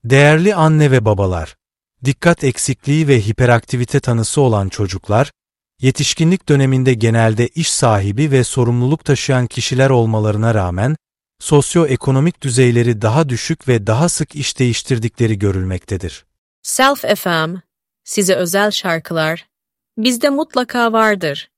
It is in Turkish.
Değerli anne ve babalar, dikkat eksikliği ve hiperaktivite tanısı olan çocuklar, yetişkinlik döneminde genelde iş sahibi ve sorumluluk taşıyan kişiler olmalarına rağmen, sosyoekonomik düzeyleri daha düşük ve daha sık iş değiştirdikleri görülmektedir. Self FM, size özel şarkılar, bizde mutlaka vardır.